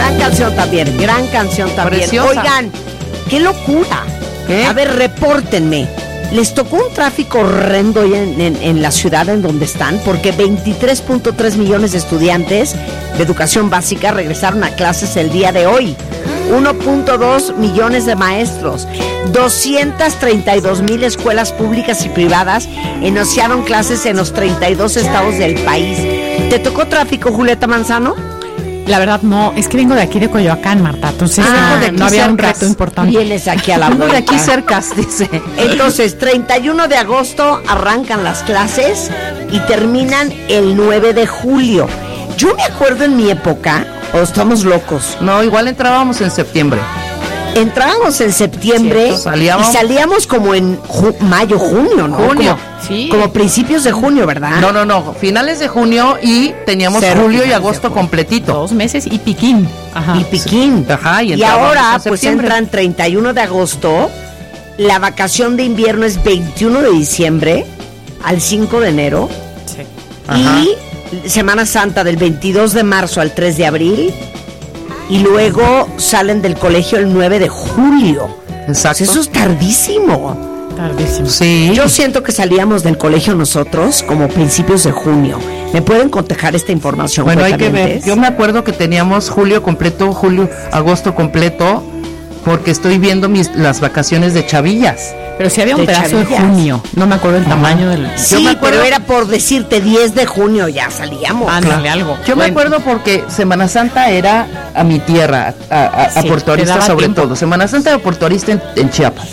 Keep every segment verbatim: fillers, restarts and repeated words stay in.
Gran canción también, gran canción también. Preciosa. Oigan, qué locura. ¿Qué? A ver, repórtenme. ¿Les tocó un tráfico horrendo en, en, en la ciudad en donde están? Porque veintitrés punto tres millones de estudiantes de educación básica regresaron a clases el día de hoy. uno punto dos millones de maestros. doscientas treinta y dos mil escuelas públicas y privadas iniciaron clases en los treinta y dos estados del país. ¿Te tocó tráfico, Julieta Manzano? La verdad no, es que vengo de aquí de Coyoacán, Marta, entonces Ah, no, de aquí no había un cercas. reto importante. Vienes aquí a la Uno vuelta. de aquí cerca, dice. Entonces, treinta y uno de agosto arrancan las clases y terminan el nueve de julio. Yo me acuerdo en mi época, o estamos locos, No, igual entrábamos en septiembre. entrábamos en septiembre Cierto, salíamos- y salíamos como en ju- mayo, junio, ¿no? Junio. Como, Sí. como principios de junio, ¿verdad? No, no, no, finales de junio y teníamos Cero julio y finales de agosto junio. completito. Dos meses y piquín. Ajá. Y piquín. Ajá, y y entrábamos ahora, en pues septiembre. entran treinta y uno de agosto, la vacación de invierno es veintiuno de diciembre al cinco de enero. Sí. Ajá. Y Semana Santa del veintidós de marzo al tres de abril. Y luego salen del colegio el nueve de julio. Exacto. Eso es tardísimo. Tardísimo. Sí. Yo siento que salíamos del colegio nosotros como principios de junio. ¿Me pueden cotejar esta información? Bueno, hay que ver. cuentavientes? Yo me acuerdo que teníamos julio completo, julio, agosto completo, porque estoy viendo mis las vacaciones de chavillas. Pero sí había un De pedazo de chavillas. junio, no me acuerdo el tamaño del... Sí, Yo me acuerdo- pero era por decirte diez de junio ya salíamos. Ándale, algo. Yo me Bueno, acuerdo porque Semana Santa era a mi tierra, a, a, a Sí, Puerto te Arista daba sobre tiempo. todo. Semana Santa de Puerto Arista en, en Chiapas.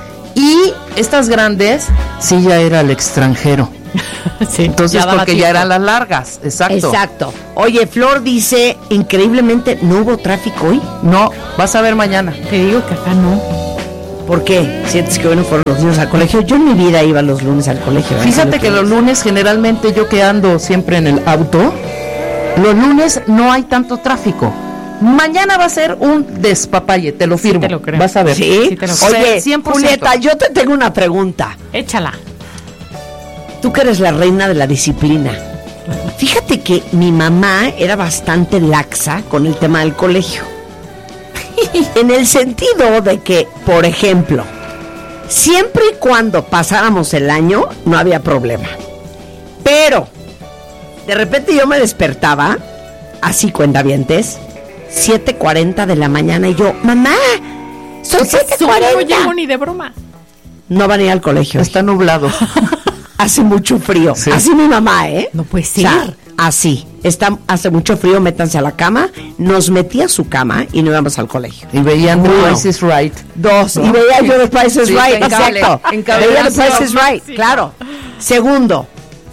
Y estas grandes, sí ya era al extranjero. sí, Entonces, ya daba porque ya tiempo. eran las largas, exacto. Exacto. Oye, Flor dice, increíblemente, ¿no hubo tráfico hoy? No, vas a ver mañana. Te digo que acá no. ¿Por qué? ¿Sientes que hoy no fueron los niños al colegio? Yo en mi vida iba los lunes al colegio. ¿eh? Fíjate que los lunes generalmente yo que ando siempre en el auto, los lunes no hay tanto tráfico. Mañana va a ser un despapalle, te lo firmo. te lo creo. Vas a ver. ¿Sí? Sí te lo creo. Oye, cien por ciento. Julieta, yo te tengo una pregunta. Échala. Tú que eres la reina de la disciplina. Fíjate que mi mamá era bastante laxa con el tema del colegio. En el sentido de que, por ejemplo, siempre y cuando pasáramos el año, no había problema. Pero, de repente yo me despertaba, así cuentavientes, siete cuarenta de la mañana, y yo, mamá, son siete No cuarenta. llego ni de broma. No van a ir al colegio. Está nublado. Hace mucho frío. Sí. Así mi mamá, ¿eh? No puede O sea, ser. así. Está, hace mucho frío, métanse a la cama. Nos metía a su cama y no íbamos al colegio. Y veían The Uno. Price is Right. Dos. ¿No? Y veía yo The Price is Sí, Right. en cable, Exacto. en cable. Veía The Price is Right, Sí. claro. Segundo.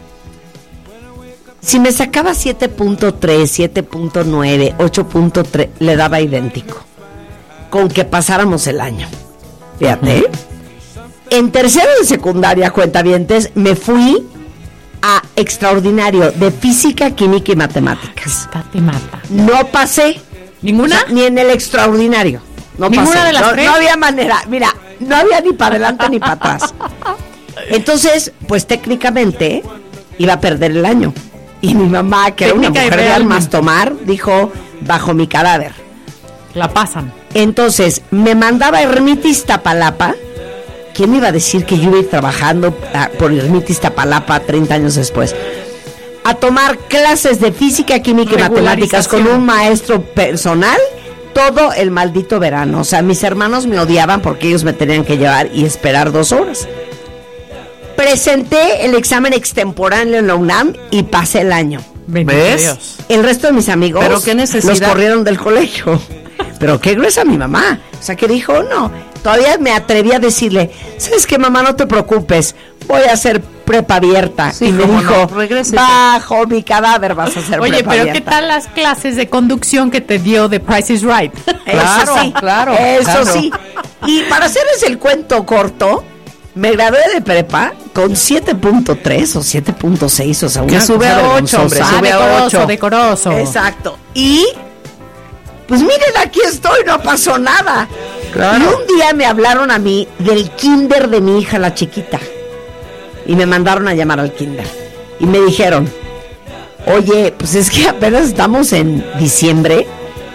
Si me sacaba siete punto tres, siete punto nueve, ocho punto tres, le daba idéntico. Con que pasáramos el año. Fíjate. ¿eh? En tercero de secundaria, cuentavientes, me fui a extraordinario de física, química y matemáticas. Esta te mata. No pasé. ¿Ninguna? O sea, ni en el extraordinario. No ¿Ninguna pasé. de las no, tres? no había manera. Mira, no había ni para adelante ni para atrás. Entonces, pues técnicamente iba a perder el año. Y mi mamá, que era una Técnica y mujer de realmente. almas tomar, dijo, bajo mi cadáver. La pasan. Entonces, me mandaba a Ermitis Iztapalapa. ¿Quién iba a decir que yo iba a ir trabajando ah, por Ermitis Iztapalapa treinta años después? A tomar clases de física, química y matemáticas con un maestro personal todo el maldito verano. O sea, mis hermanos me odiaban porque ellos me tenían que llevar y esperar dos horas. Presenté el examen extemporáneo en la UNAM y pasé el año. Bendito ¿Ves? Dios. El resto de mis amigos Pero qué necesidad. los corrieron del colegio. Pero qué gruesa mi mamá. O sea, que dijo, no. Todavía me atreví a decirle, ¿sabes qué, mamá? No te preocupes, voy a hacer prepa abierta. Sí, y me cómo dijo, no, regrésate. bajo mi cadáver vas a hacer Oye, prepa pero abierta. ¿qué tal las clases de conducción que te dio de Price is Right? Claro, Eso sí, claro, Eso claro. sí. Y para hacerles el cuento corto, me gradué de prepa con siete punto tres o siete punto seis, o sea, una Que sube cosa a ocho, hombre, vergonzosa. sube a decoroso, ocho. decoroso. Exacto. Y pues miren, aquí estoy, no pasó nada. Claro. Y un día me hablaron a mí del kinder de mi hija, la chiquita. Y me mandaron a llamar al kinder. Y me dijeron, oye, pues es que apenas estamos en diciembre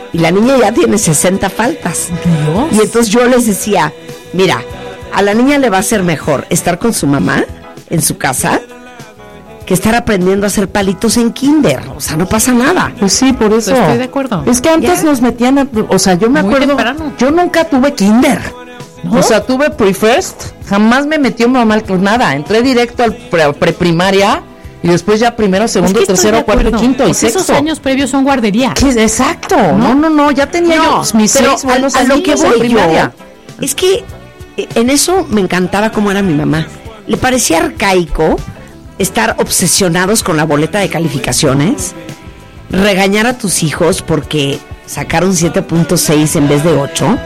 Y la niña ya tiene sesenta faltas. Dios. Y entonces yo les decía, mira, a la niña le va a ser mejor estar con su mamá en su casa que estar aprendiendo a hacer palitos en kinder. O sea, no pasa nada. Pues sí, por eso. Pues estoy de acuerdo. Es que antes Ya. nos metían, a- o sea, yo me Muy acuerdo, temprano. yo nunca tuve kinder. ¿No? O sea, tuve pre-first, jamás me metió mi mamá al- nada. Entré directo al pre- preprimaria y después ya primero, segundo, Es que estoy tercero, de cuarto, acuerdo, quinto y porque sexto. esos años previos son guardería. ¿Qué? Exacto. No, no, no, ya tenía No, yo mis pero seis buenos a, a lo que años en voy yo primaria. es que eh, en eso me encantaba cómo era mi mamá. Le parecía arcaico estar obsesionados con la boleta de calificaciones, regañar a tus hijos porque sacaron siete punto seis en vez de ocho,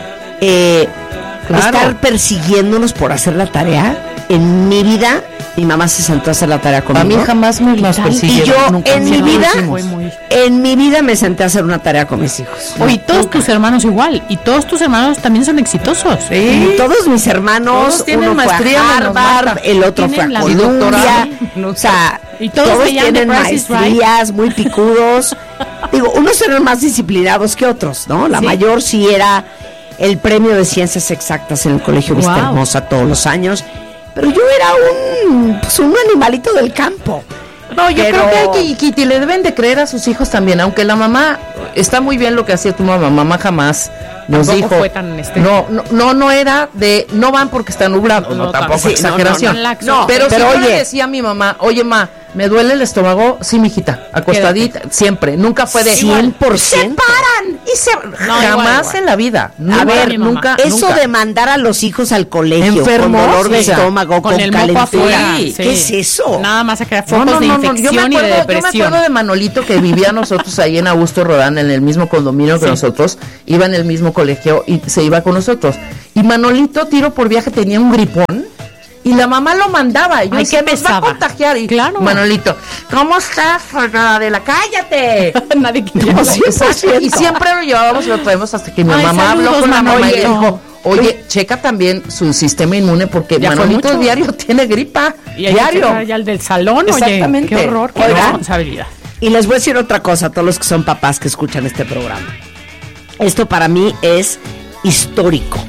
eh, Claro. estar persiguiéndonos por hacer la tarea. En mi vida, mi mamá se sentó a hacer la tarea A conmigo. mí jamás me las tal? persiguieron. Y yo, nunca en me mi lo vida, hicimos. Fue muy... En mi vida me senté a hacer una tarea con mis hijos. Oye, y todos tus hermanos igual. Y todos tus hermanos también son exitosos. Sí. Y todos mis hermanos, Todos tienen uno maestría fue a menos Harvard, Marta. el otro fue a Tienen la Columbia, doctorado. o sea, Y todos todos veían tienen The Price is Right. maestrías, muy picudos. Digo, unos eran más disciplinados que otros, ¿no? La Sí. mayor sí era el premio de ciencias exactas en el Colegio Vista Wow. Hermosa todos los años, pero yo era un, pues, un animalito del campo. No, yo Pero- creo que hay que, y Kitty, le deben de creer a sus hijos también, aunque la mamá, está muy bien lo que hacía tu mamá, mamá jamás nos Tampoco dijo, fue tan este- no, no, no, no era de, no van porque está nublado, no, No, tampoco sí, no, exageración, no, no, laxo. No, pero, pero si yo oye- le decía a mi mamá, oye ma, me duele el estómago, sí mijita, acostadita, siempre, nunca fue de, cien por se ciento. paran, y se, igual, jamás igual. en la vida, A nunca, ver, mi mamá. nunca, Eso nunca. de mandar a los hijos al colegio Enfermos, con dolor de sí, o sea, estómago, con, Con el moco calentura, afuera. Sí. ¿qué es eso? Nada más a crear No, focos no, de no, no, yo me infección y de acuerdo, yo me depresión. acuerdo de Manolito que vivía nosotros ahí en Augusto Rodán, en el mismo condominio que Sí. nosotros, iba en el mismo colegio y se iba con nosotros. Y Manolito, tiro por viaje, tenía un gripón y la mamá lo mandaba. Y yo Ay, decía, qué nos va a pesada. contagiar. Y Claro. Manolito, ¿cómo estás, Adela? ¡Cállate! Nadie quiere No, hablar. sí. Exacto. Y siempre lo llevábamos y lo traemos hasta que mi Ay, mamá habló saludos, con la mamá y le Manolito. dijo, oye, checa también su sistema inmune porque Ya fue Manolito mucho. diario tiene gripa. Y hay que diario. checar ya el del salón, Exactamente. oye, qué horror, qué Oigan. responsabilidad. Y les voy a decir otra cosa a todos los que son papás que escuchan este programa. Esto para mí es histórico.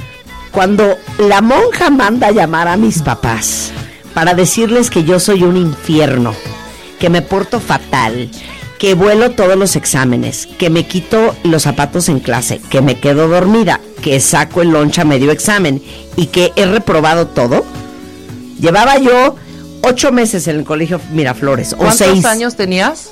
Cuando la monja manda a llamar a mis papás para decirles que yo soy un infierno, que me porto fatal, que vuelo todos los exámenes, que me quito los zapatos en clase, que me quedo dormida, que saco el lunch a medio examen y que he reprobado todo. Llevaba yo ocho meses en el colegio Miraflores, o ¿Cuántos seis. años tenías?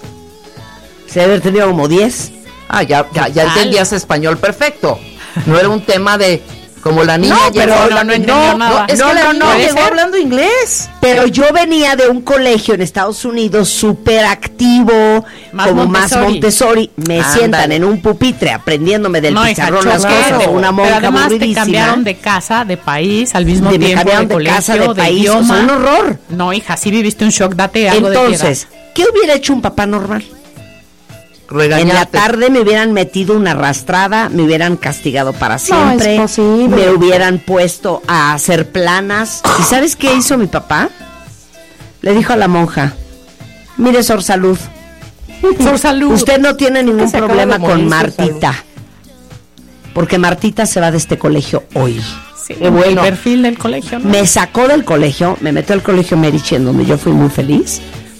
Se debe haber tenido como diez. Ah, ya, ya, ya ¿Qué tal? entendías español perfecto. No era un tema de como la niña No, llegó- pero no, no entendió no, nada. es No, que la no, niña no, llegó puede ser. hablando inglés. Pero yo venía de un colegio en Estados Unidos súper activo, Más como Montessori. más Montessori. Me Ándale. sientan en un pupitre aprendiéndome del No, hija, pizarrón las chorro. cosas de una monja Pero además te aburridísima. cambiaron de casa, de país, al mismo De- me tiempo, cambiaron de de colegio, casa, de de país, idioma. o sea, un horror. No, hija, sí viviste un shock, date algo Entonces, ¿qué hubiera hecho un papá normal? En la Regañarte. tarde me hubieran metido una arrastrada, me hubieran castigado para es siempre, posible. me hubieran puesto a hacer planas. ¿Y sabes qué hizo mi papá? Le dijo a la monja, mire, Sor Salud, de piedad. Por salud. usted no tiene ningún se acaba problema de morir, con Sor Martita, porque Martita se va de este colegio hoy. Sí, Qué bueno. el perfil del colegio, ¿no? Me sacó del colegio, me metió al colegio Medici, en donde yo fui muy feliz,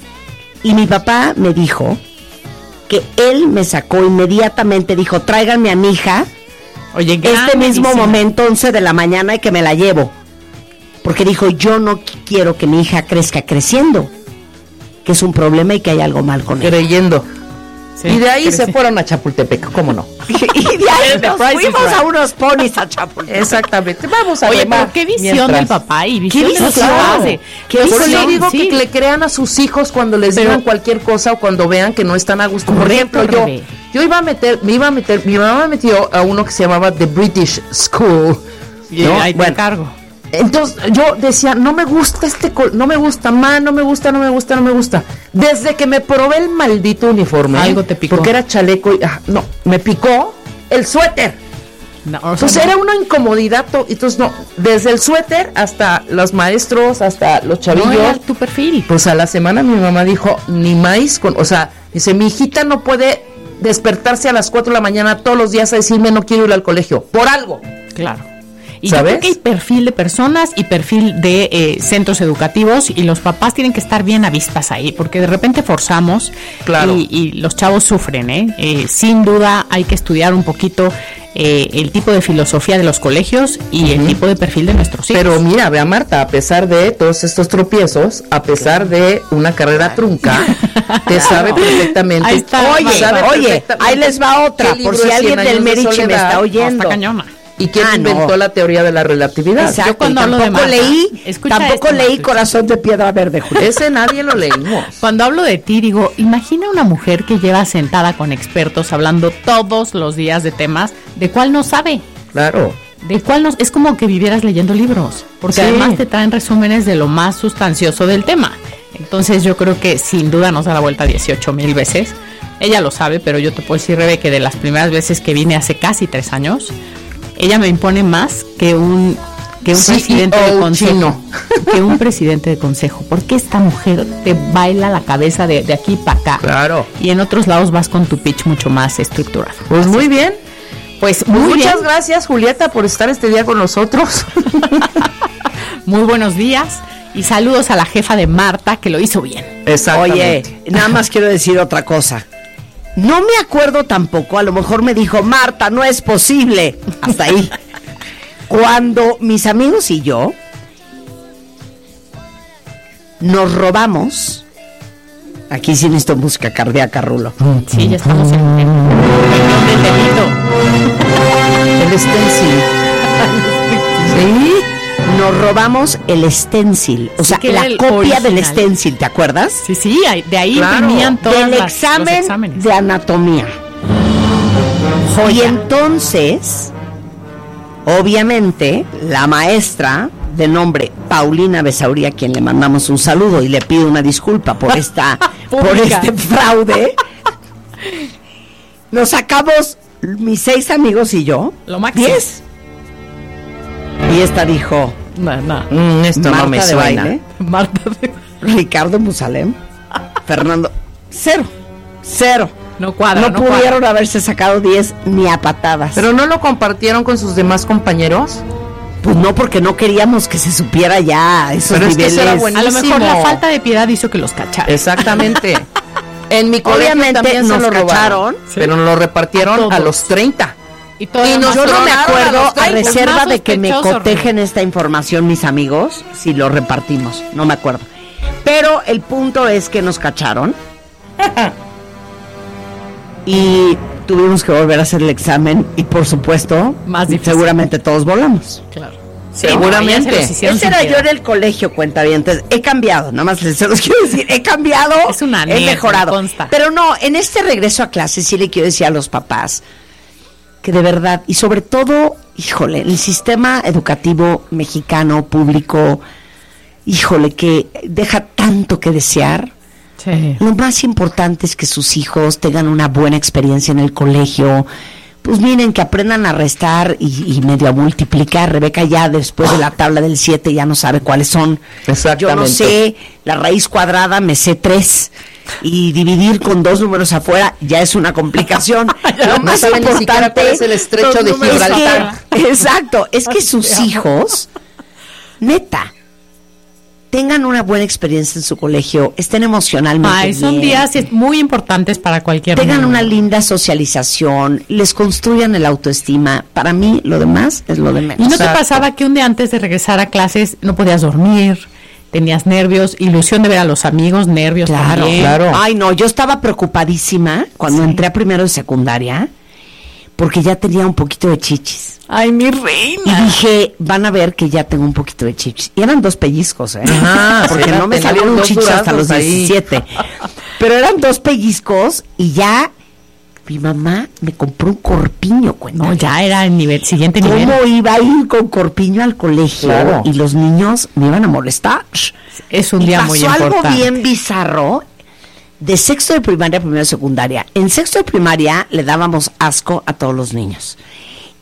y mi papá me dijo que él me sacó inmediatamente, dijo, tráiganme a mi hija Oye, gran este mismo medicina. momento, once de la mañana, y que me la llevo. Porque dijo, yo no qu- quiero que mi hija crezca creciendo, que es un problema y que hay algo mal con ella. Creyendo. Sí, y de ahí crece. se fueron a Chapultepec, ¿cómo no? Y de ahí The nos Price is fuimos Right. a unos ponis a Chapultepec. Exactamente. Vamos a Oye, ver, pero qué visión mientras. del papá y visión ¿Qué de los visión? papás. de- ¿Qué Por eso visión? yo digo Sí. que le crean a sus hijos cuando les Pero- digan cualquier cosa o cuando vean que no están a gusto. Por Correcto, ejemplo, yo, Rebe. yo iba a meter, me iba a meter, mi mamá me metió a uno que se llamaba The British School. Y ¿no? ahí te Bueno, encargo. entonces yo decía, no me gusta este, col- no me gusta, ma, no me gusta, no me gusta, no me gusta. Desde que me probé el maldito uniforme, Algo te picó. porque era chaleco y, ah, no, me picó el suéter. No, o sea, Entonces no. era una incomodidad, to- entonces no, desde el suéter hasta los maestros, hasta los No chavillos. era tu perfil. Pues a la semana mi mamá dijo, ni maíz con, o sea, dice, mi hijita no puede despertarse a las cuatro de la mañana todos los días a decirme no quiero ir al colegio? Por algo. Claro. Y ¿sabes? yo creo que hay perfil de personas y perfil de eh, centros educativos, y los papás tienen que estar bien avispas ahí, porque de repente forzamos, claro. y, y los chavos sufren, ¿eh? Eh, sin duda hay que estudiar un poquito eh, el tipo de filosofía de los colegios y uh-huh. el tipo de perfil de nuestros hijos. Pero mira, ve a Marta, a pesar de todos estos tropiezos, a pesar de una carrera trunca, te sabe perfectamente. Ahí está, oye, sabe oye, perfectamente ahí les va otra, por si alguien del Meriche me está oyendo. No, está cañona. ¿Y quién ah, inventó no. la teoría de la relatividad? Exacto. Yo cuando hablo de Marta, leí, tampoco esto, leí Marta. Corazón de Piedra Verde, Julia. Ese nadie lo leímos. Cuando hablo de ti, digo, imagina una mujer que lleva sentada con expertos hablando todos los días de temas de cuál no sabe. Claro. De cuál no, es como que vivieras leyendo libros, porque sí. además te traen resúmenes de lo más sustancioso del tema. Entonces yo creo que sin duda nos da la vuelta dieciocho mil veces. Ella lo sabe, pero yo te puedo decir, Rebe, que de las primeras veces que vine hace casi tres años, ella me impone más que un que un sí, presidente de consejo, chino. que un presidente de consejo, porque esta mujer te baila la cabeza de, de aquí para acá. Claro. Y en otros lados vas con tu pitch mucho más estructurado. Pues Así. Muy bien. Pues muy muchas bien. gracias, Julieta, por estar este día con nosotros. Muy buenos días y saludos a la jefa de Marta, que lo hizo bien. Oye, nada más quiero decir otra cosa. No me acuerdo tampoco, a lo mejor me dijo, Marta, no es posible. Hasta ahí. Cuando mis amigos y yo nos robamos, aquí sí necesito música cardíaca, Rulo. Sí, ya estamos en el del delito. El stencil. Sí. Nos robamos el stencil, o sea, sí, la copia original. del stencil, ¿te acuerdas? Sí, sí, de ahí claro. venían todos del examen los exámenes de anatomía. Joya. Y entonces, obviamente, la maestra de nombre Paulina Besauría, a quien le mandamos un saludo y le pido una disculpa por esta, por este fraude, nos sacamos mis seis amigos y yo, lo máximo. diez. Y esta dijo, no, no. Mm, esto Marta no me de suena. Baile, Marta de... Ricardo Musalem, Fernando, cero, cero. No cuadra, no, no pudieron cuadra. haberse sacado diez ni a patadas. ¿Pero no lo compartieron con sus demás compañeros? Pues no, porque no queríamos que se supiera ya esos Pero niveles. Es que eso era a buenísimo. lo mejor la falta de piedad hizo que los cacharan. Exactamente. En mi colegio Obviamente también nos se lo robaron, cacharon, sí. pero nos lo repartieron a, a los treinta. Y, y nos yo no me acuerdo, a, a reserva de que me cotejen esta información mis amigos, si lo repartimos, no me acuerdo. Pero el punto es que nos cacharon y tuvimos que volver a hacer el examen y por supuesto, más difícil. Seguramente todos volamos. Claro. Sí, seguramente. No, ese era yo en el colegio, cuentavientes. He cambiado, nada más se los quiero decir, he cambiado, es una he mejorado. Consta. Pero no, en este regreso a clase sí le quiero decir a los papás que de verdad, y sobre todo, híjole, el sistema educativo mexicano, público, híjole, que deja tanto que desear. Sí. Lo más importante es que sus hijos tengan una buena experiencia en el colegio. Pues miren, que aprendan a restar y, y medio a multiplicar. Rebeca ya después de la tabla del siete ya no sabe cuáles son. Exactamente. Yo no sé, la raíz cuadrada me sé tres. Y dividir con dos números afuera ya es una complicación. Lo más no importante ni siquiera cuál es el estrecho de Gibraltar. Es que, exacto, es que sus hijos, neta, tengan una buena experiencia en su colegio, estén emocionalmente Ay, son bien, días muy importantes para cualquier tengan niño. una linda socialización, les construyan el autoestima. Para mí, lo demás es lo de menos. ¿Y no te Exacto. pasaba que un día antes de regresar a clases no podías dormir? Tenías nervios, ilusión de ver a los amigos, nervios Claro, también. claro. Ay, no, yo estaba preocupadísima cuando Sí. entré a primero de secundaria porque ya tenía un poquito de chichis. Ay, mi Y reina. dije, van a ver que ya tengo un poquito de chichis. Y eran dos pellizcos, ¿eh? Ajá, porque sí, no me teníamos salieron dos chichis hasta los duraznos ahí. diecisiete. Pero eran dos pellizcos y ya mi mamá me compró un corpiño, cuenta. No, ya era el nivel, siguiente nivel. ¿Cómo iba a ir con corpiño al colegio? Claro. Y los niños me iban a molestar. Es un Y día pasó muy algo importante. bien bizarro de sexto de primaria a primero de secundaria. En sexto de primaria le dábamos asco a todos los niños.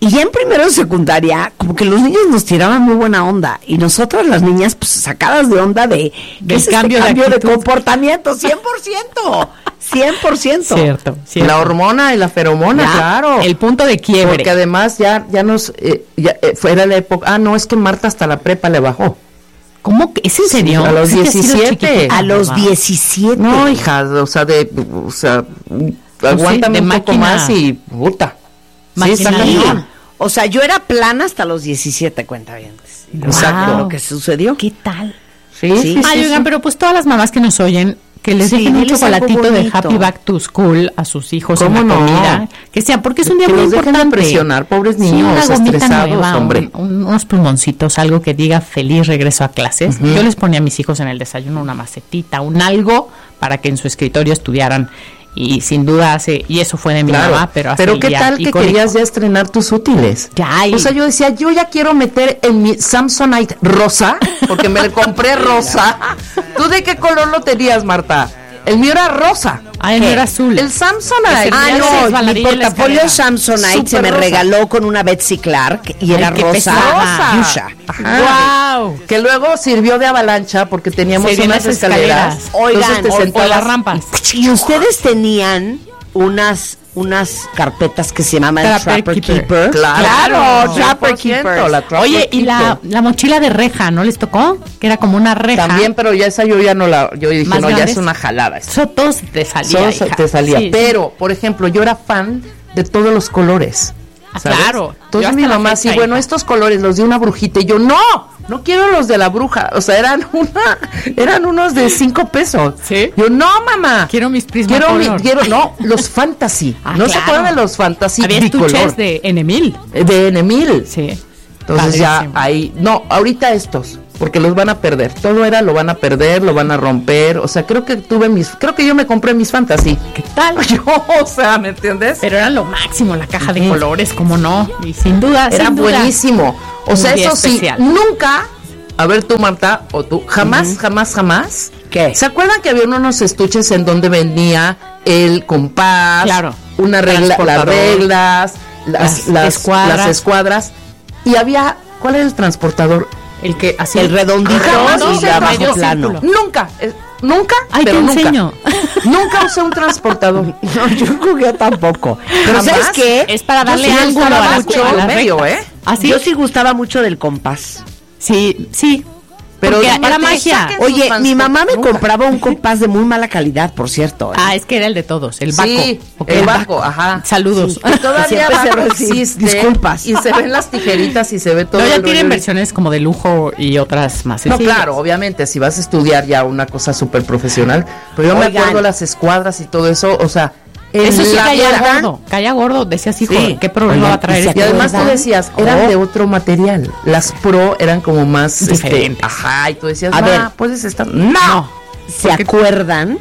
Y ya en primero de secundaria, como que los niños nos tiraban muy buena onda. Y nosotras las niñas, pues sacadas de onda de... Del ¿qué cambio, es este de, cambio de comportamiento? cien por ciento. cien por ciento. Cierto, cierto. La hormona y la feromona, Ya, claro. El punto de quiebre. Porque además ya, ya nos... Eh, ya, eh, fuera la época... Ah, no, es que Marta hasta la prepa le bajó. ¿Cómo que? ¿Es en serio? Sí, a los Sí, que ha sido diecisiete. chiquitita, A los mamá. diecisiete. No, hija, o sea, de... O sea, aguántame de un poco máquina. más y... Puta. Sí, Máquina está de cañón. guerra. O sea, yo era plana hasta los diecisiete, cuenta bien. Exacto. Lo que sucedió. ¿Qué tal? Sí, Sí. sí, sí, Ay, sí. oigan, pero pues todas las mamás que nos oyen, que les Sí, dejen un diles algo chocolatito de bonito. Happy Back to School a sus hijos en ¿Cómo la no? comida. Que sea, porque es un día Que muy los dejen de importante. presionar, pobres Sí, niños, una gomita estresados, nueva, hombre. un- un- unos plumoncitos, algo que diga feliz regreso a clases. Ujú. Yo les ponía a mis hijos en el desayuno una macetita, un algo para que en su escritorio estudiaran. Y sin duda hace, y eso fue de mi Claro. mamá, pero hace Pero el qué día tal que icónico. querías ya estrenar tus útiles. Ya, y- O sea, yo decía, yo ya quiero meter en mi Samsonite rosa, porque me lo compré rosa. ¿Tú de qué color lo tenías, Marta? El mío era rosa. Ah, el mío era azul. El Samsonite. Ah, Ya se no, mi resbalaría en la portafolio escalera. Samsonite se Súper me rosa. regaló con una Betsy Clark y Ay, era qué rosa. pesada. Fuchsia. Ajá. ¡Guau! Que luego sirvió de avalancha porque teníamos Se unas vienen las escaleras. escaleras. Oigan, Entonces te o- o sentabas- las rampas. Y ustedes tenían unas unas carpetas que se llamaban Trapper Trapper Keeper. Keeper. Claro, Trapper cien por ciento, Keepers. la Trapper Oye, y la, Keeper. la mochila de reja, ¿no les tocó? Que era como una reja. También, pero ya esa yo ya no la... Yo dije, ¿Más no, ya grandes? es una jalada. esa. Eso todo se te salía. Solo hija. te salía. Sí, sí. Pero, por ejemplo, yo era fan de todos los colores. Ah, ¿sabes? claro. Yo Entonces hasta mi la mamá, fecha, sí, bueno, hija. estos colores los de una brujita. Y yo, no, no quiero los de la bruja. O sea, eran una, eran unos de cinco pesos. ¿Sí? Yo, no, mamá. Quiero mis Prismacolor. Quiero, mi- quiero, no, los fantasy. Ah, ¿No se claro. acuerdan de los fantasy Había bicolor? estuches de Enemil. De Enemil. Sí. Entonces ya Padrísimo. ahí, no, ahorita estos, porque los van a perder. Todo era lo van a perder, lo van a romper. O sea, creo que tuve mis, creo que yo me compré mis fantasy. ¿Qué tal? Yo, o sea, ¿me entiendes? Pero era lo máximo, la caja de Ujú. colores, ¿cómo no? Y sin duda, Era sin duda. buenísimo. O Un sea, día eso sí, especial. nunca, a ver tú, Marta, o tú, jamás, jamás, jamás. ¿Qué? ¿Se acuerdan que había unos estuches en donde venía el compás, Claro. una regla, las Transportador. reglas, las, Las las, escuadras. las escuadras? Y había, ¿cuál era el transportador? El que así. El redondito Jamás y usé de un abajo medio plano. círculo. Nunca, eh, nunca, Ay, pero te nunca. enseño. Nunca usé un transportador. No, yo creo que yo tampoco. Pero Jamás. ¿sabes qué? Es para darle Yo sí ángulo a gustaba las, mucho a las medio, rectas. ¿eh? ¿Ah, sí? Yo sí gustaba mucho del compás. Sí, sí. Pero Porque aparte, era magia. saquen sus Oye, mi mamá me transport- compraba un compás de muy mala calidad, por cierto. ¿eh? Ah, es que era el de todos, el Baco. Sí, Ok, el Baco, ajá. Saludos. Que todavía Siempre se Baco recibe. existe. Disculpas. Y se ven las tijeritas y se ve todo. No, ya el tienen rollo. versiones como de lujo y otras más No, sencillas. claro, obviamente, si vas a estudiar ya una cosa súper profesional. Pero yo me Oigan. acuerdo las escuadras y todo eso, o sea, en Eso sí la caía guerra- gordo. Caía gordo. Decías, hijo, Sí. ¿qué problema Oigan, va a traer y se este? Y además tú ¿Acuerdan? decías, eran Oh. de otro material. Las pro eran como más este, Diferentes. ajá, y tú decías, A "Ma, ver. puedes estar. No. ¿Se acuerdan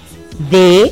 de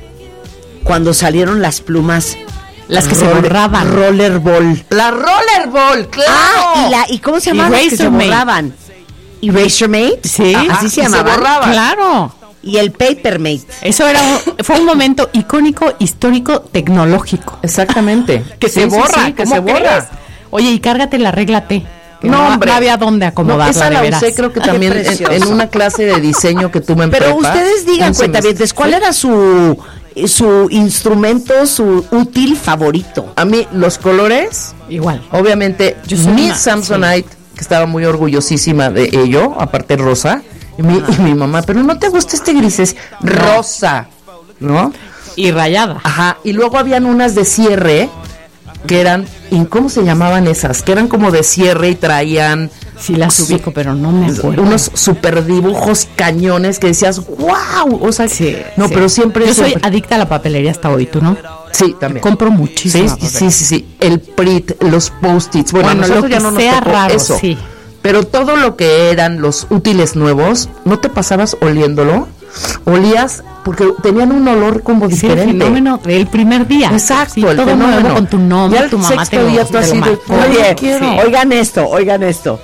cuando salieron las plumas? Las que se Roller- borraban. Rollerball. La rollerball, claro. Ah, y, la, ¿y cómo se llamaban las que se Erasermate. borraban? Erasermate. Sí. Ah, así Ajá, se y se llamaban. borraban. Claro. Y el Papermate. Eso era un- fue un momento icónico, histórico, tecnológico. Exactamente. Que se Sí, sí, borra, sí, que ¿cómo se borra. crees? Oye, y cárgate la regla T. que No, no, hombre. no había dónde acomodarla, No, esa de la veras. usé creo que Ay, también en, precioso. en una clase de diseño que tuve en Pero prepa, ustedes digan, un cuentavientes, semestre. ¿cuál era su, su instrumento, su útil favorito? A mí los colores, Igual. obviamente, Yo soy mi una- Samsonite, que estaba muy orgullosísima de ello, aparte rosa, y mi, y mi mamá, pero no te gusta este grises, rosa, ¿no? Y rayada. Ajá, y luego habían unas de cierre, que eran, ¿y cómo se llamaban esas? Que eran como de cierre y traían Sí las su- ubico, pero no me acuerdo. unos super dibujos cañones que decías, wow, o sea, Sí, no, sí. pero siempre Yo soy siempre- adicta a la papelería hasta hoy, ¿tú no? sí, también. Compro muchísimo. Sí, sí, sí, sí, el Prit, los post-its, bueno, Bueno, a nosotros lo ya que no nos sea tocó raro, eso. sí. Pero todo lo que eran los útiles nuevos, ¿no te pasabas oliéndolo? Olías, porque tenían un olor como Sí, el diferente. fenómeno del primer día. Exacto, Sí, el todo fenómeno. nuevo con tu nombre, Ya el tu mamá te sexto lo, día tú te lo así de, marcó. oye, Oye, quiero. Sí. oigan esto, oigan esto.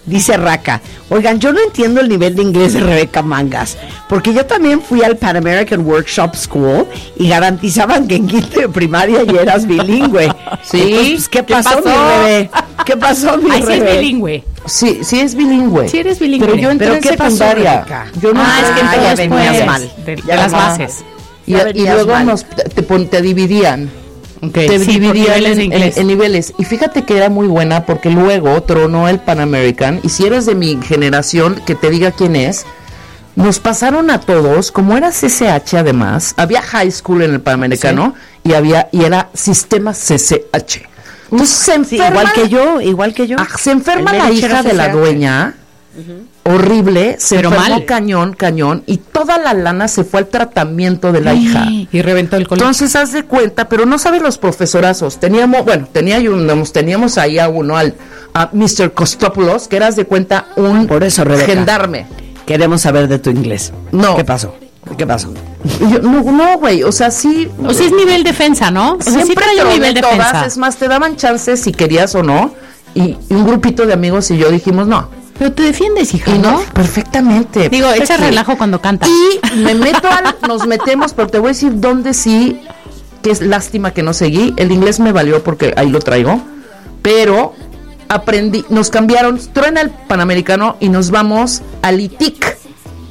Dice Raca, oigan, yo no entiendo el nivel de inglés de Rebeca Mangas, porque yo también fui al Pan American Workshop School y garantizaban que en quinto de primaria ya eras bilingüe. Sí. Entonces, pues, ¿qué, ¿Qué pasó, pasó? mi Rebe? ¿Qué pasó, mi Ay, sí Rebe? es bilingüe. Sí, sí es bilingüe. Sí eres bilingüe. Pero yo entré ¿Pero en qué pasó, secundaria. Rebeca? Yo no Ah, entré es que en entonces ya después venías mal. de, de Ya las venías bases. Y, Ya y venías luego mal. nos, te, te, pon- te dividían. Okay. Te Sí, por dividían niveles de en, inglés. en- en niveles. Y fíjate que era muy buena porque luego tronó el Pan American. Y si eres de mi generación, que te diga quién es, nos pasaron a todos, como era C C H además, había high school en el Panamericano y había y era sistema C C H. Entonces se Sí, enferma, igual que yo, igual que yo. ah, se enferma El la Medici hija era de la C C H. dueña, horrible, se Pero enfermó mal. cañón, cañón, y toda la lana se fue al tratamiento de la hija. Y reventó el colegio. Entonces, haz de cuenta, pero no sabes los profesorazos. Teníamos, bueno, tenía yo, nos teníamos ahí a uno, al a mister Costopoulos, que eras de cuenta un Por eso, Rebeca. gendarme. Queremos saber de tu inglés. No. ¿Qué pasó? ¿Qué pasó? Y yo, no, no, güey, o sea, sí. O sea, es nivel defensa, ¿no? O sea, sí siempre trae un troné nivel todas, defensa. es más, te daban chances si querías o no. Y, y un grupito de amigos y yo dijimos no. Pero te defiendes, hija, Y no, ¿no? perfectamente. Digo, echa perfecto. relajo cuando canta. Y me meto al, nos metemos, pero te voy a decir dónde sí, que es lástima que no seguí. El inglés me valió porque ahí lo traigo, pero aprendí, nos cambiaron, truena el Panamericano y nos vamos al I T I C,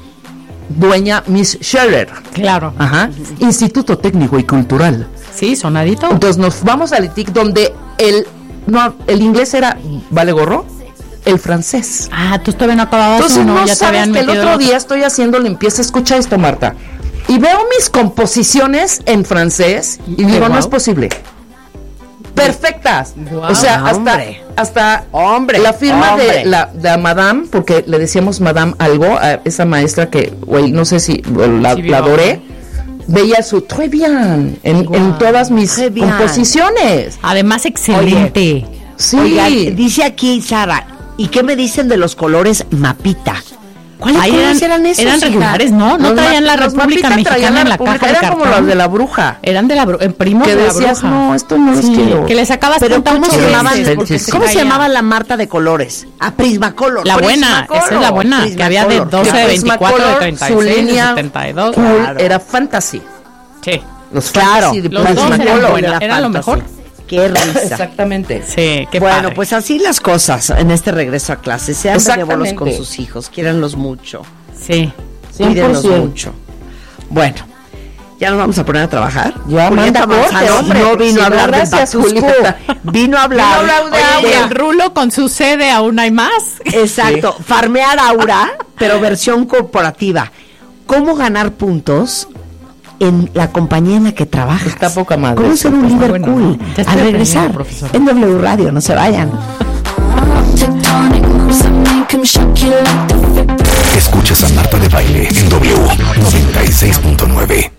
dueña Miss Scherer. Claro. Ajá, Instituto Técnico y Cultural. Sí, sonadito. Entonces nos vamos al I T I C donde el, no, el inglés era, ¿vale gorro? El francés. Ah, tú todavía no acababas Entonces uno, no ya te sabes habían que el metido otro otro. día estoy haciendo limpieza, escucha esto, Marta, y veo mis composiciones en francés y digo, Wow. no es posible. Perfectas. Wow. O sea, hasta, Hombre. hasta Hombre, la firma hombre. de la de Madame, porque le decíamos Madame algo a esa maestra que, güey, no sé si la, Sí, la viva. adoré, veía su très bien en, Wow. en todas mis Très bien. composiciones. Además, excelente. Sí. Oigan, dice aquí Sara, ¿y qué me dicen de los colores mapita? ¿Cuáles Ahí colores eran, eran esos? eran hija? regulares, ¿no? No Los traían ma- la los República mapitas traían Mexicana en la República, caja de eran como cartón. las de la bruja. Eran de la bru- en primos Que de la decías, bruja. no, esto no los Sí, quiero. que le sacabas Pero cuenta ¿cómo ocho se veces llamaban? porque se ¿Cómo se caía. llamaba la Marta de colores? A Prismacolor. La buena, Prismacolor. esa es la buena, que había de Prismacolor. doce, de Que veinticuatro, de Prismacolor, treinta y su seis, de línea setenta y dos. cool Claro. era fantasy. Sí, Los Claro, fantasy de los dos eran Prismacolor. buenos. Era Era lo fantasy. mejor. Qué risa. Exactamente. sí, qué bueno, padre. pues así las cosas en este regreso a clase. Sean benévolos Exactamente. con sus hijos, quiéranlos mucho, Sí. cuídenlos cien por ciento. mucho. Bueno, ya nos vamos a poner a trabajar. Ya, Julieta manda corte, Manzano hombre, no porque vino si a no, hablar de gracias, Batusco, Julieta. vino a hablar, Vino a hablar de Oye, agua. El rulo con su sede aún hay más. exacto, farmear aura, pero versión corporativa. ¿Cómo ganar puntos en la compañía en la que trabajas? Está poca madre. ¿Cómo ser un Está líder bueno, cool? ¿no? Ya estoy Al regresar aprendiendo, profesor. en W Radio, no se vayan. Tectonic moves that make 'em shock you like the Fib. Escuchas a Marta de Baile en W noventa y seis punto nueve.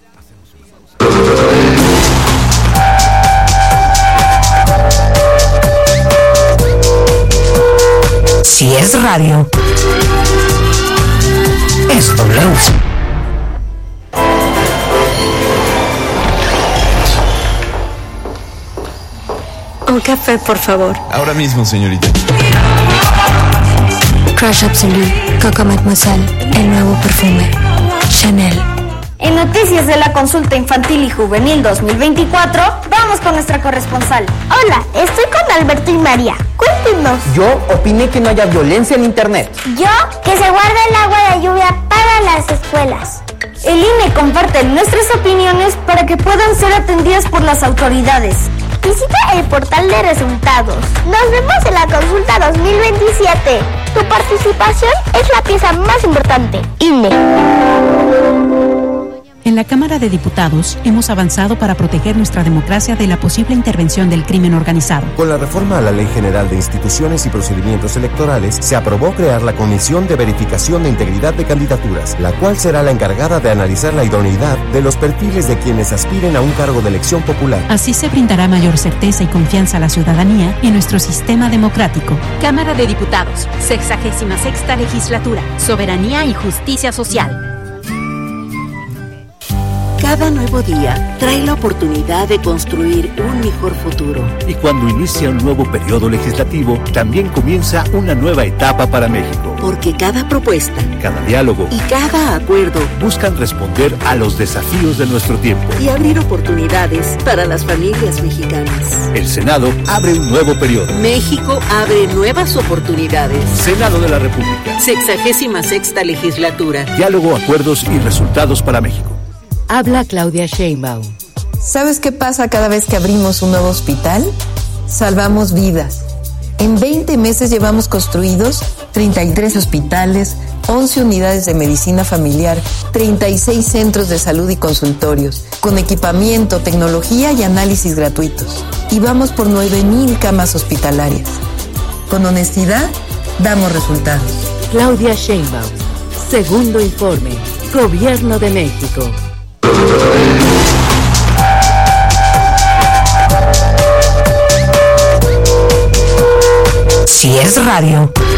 Si es radio, es W. Un café, por favor. Ahora mismo, señorita. Crush Absolute, Coco Mademoiselle, el nuevo perfume. Chanel. En Noticias de la Consulta Infantil y Juvenil dos mil veinticuatro, vamos con nuestra corresponsal. Hola, estoy con Alberto y María. Cuéntenos. Yo opiné que no haya violencia en internet. Yo, que se guarde el agua de lluvia para las escuelas. El I N E comparte nuestras opiniones para que puedan ser atendidas por las autoridades. Visita el portal de resultados. Nos vemos en la consulta dos mil veintisiete. Tu participación es la pieza más importante. I N E. En la Cámara de Diputados hemos avanzado para proteger nuestra democracia de la posible intervención del crimen organizado. Con la reforma a la Ley General de Instituciones y Procedimientos Electorales, se aprobó crear la Comisión de Verificación de Integridad de Candidaturas, la cual será la encargada de analizar la idoneidad de los perfiles de quienes aspiren a un cargo de elección popular. Así se brindará mayor certeza y confianza a la ciudadanía en nuestro sistema democrático. Cámara de Diputados, sexagésima sexta legislatura, soberanía y justicia social. Cada nuevo día trae la oportunidad de construir un mejor futuro. Y cuando inicia un nuevo periodo legislativo, también comienza una nueva etapa para México. Porque cada propuesta, cada diálogo y cada acuerdo buscan responder a los desafíos de nuestro tiempo y abrir oportunidades para las familias mexicanas. El Senado abre un nuevo periodo. México abre nuevas oportunidades. Senado de la República. Sexagésima sexta legislatura. Diálogo, acuerdos y resultados para México. Habla Claudia Sheinbaum. ¿Sabes qué pasa cada vez que abrimos un nuevo hospital? Salvamos vidas. En veinte meses llevamos construidos treinta y tres hospitales, once unidades de medicina familiar, treinta y seis centros de salud y consultorios, con equipamiento, tecnología y análisis gratuitos. Y vamos por nueve mil camas hospitalarias. Con honestidad, damos resultados. Claudia Sheinbaum. Segundo informe. Gobierno de México. Si es radio.